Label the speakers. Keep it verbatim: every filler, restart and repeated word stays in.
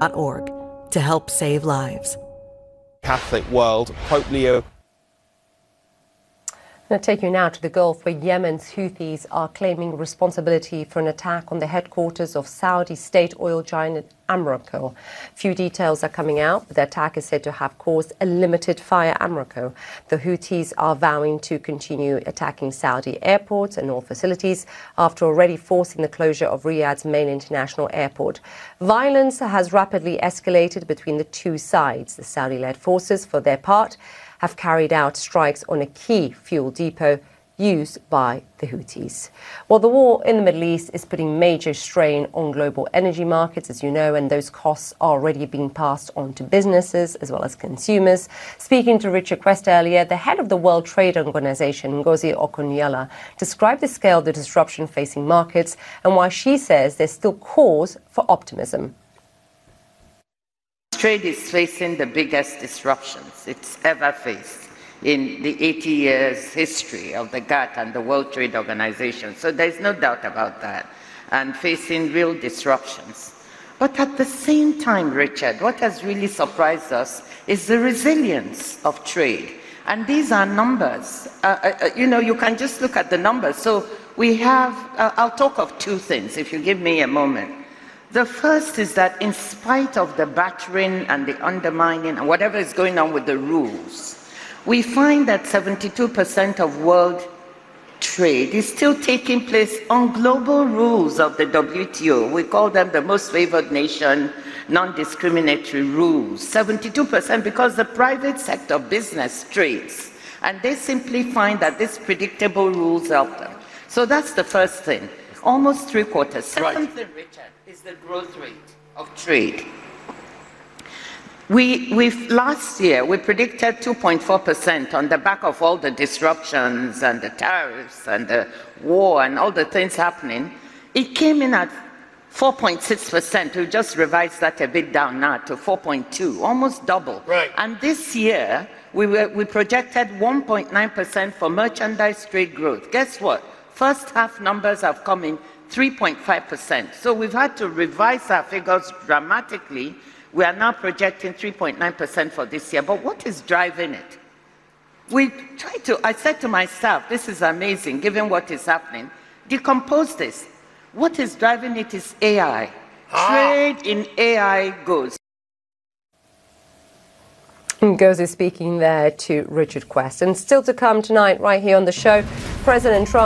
Speaker 1: dot org to help save lives.
Speaker 2: Catholic world, Pope Leo.
Speaker 3: I'm going to take you now to the Gulf, where Yemen's Houthis are claiming responsibility for an attack on the headquarters of Saudi state oil giant Aramco. Few details are coming out, but the attack is said to have caused a limited fire at Aramco. The Houthis are vowing to continue attacking Saudi airports and oil facilities after already forcing the closure of Riyadh's main international airport. Violence has rapidly escalated between the two sides. The Saudi-led forces, for their part, have carried out strikes on a key fuel depot used by the Houthis. Well, the war in the Middle East is putting major strain on global energy markets, as you know, and those costs are already being passed on to businesses as well as consumers. Speaking to Richard Quest earlier, the head of the World Trade Organization, Ngozi Okonjo-Iweala, described the scale of the disruption facing markets and why she says there's still cause for optimism.
Speaker 4: Trade is facing the biggest disruptions it's ever faced in the eighty years history of the G A T T and the World Trade Organization. So there's no doubt about that, and facing real disruptions. But at the same time, Richard, what has really surprised us is the resilience of trade. And these are numbers. Uh, uh, you know, you can just look at the numbers. So we have, uh, I'll talk of two things, if you give me a moment. The first is that in spite of the battering and the undermining and whatever is going on with the rules, we find that seventy-two percent of world trade is still taking place on global rules of the W T O. We call them the most favored nation, non-discriminatory rules. seventy-two percent because the private sector business trades, and they simply find that these predictable rules help them. So that's the first thing. Almost three quarters. Second
Speaker 2: Right.
Speaker 4: thing, Richard, is the growth rate of trade. We, we've, last year, we predicted two point four percent on the back of all the disruptions and the tariffs and the war and all the things happening. It came in at four point six percent. We just revised that a bit down now to four point two, almost double.
Speaker 2: Right.
Speaker 4: And this year, we, were, we projected one point nine percent for merchandise trade growth. Guess what? First half numbers have come in three point five percent. So we've had to revise our figures dramatically. We are now projecting three point nine percent for this year. But what is driving it? We try to, I said to my staff, this is amazing, given what is happening. Decompose this. What is driving it is A I. Ah. Trade in A I goes.
Speaker 3: Ngozi speaking there to Richard Quest. And still to come tonight, right here on the show, President Trump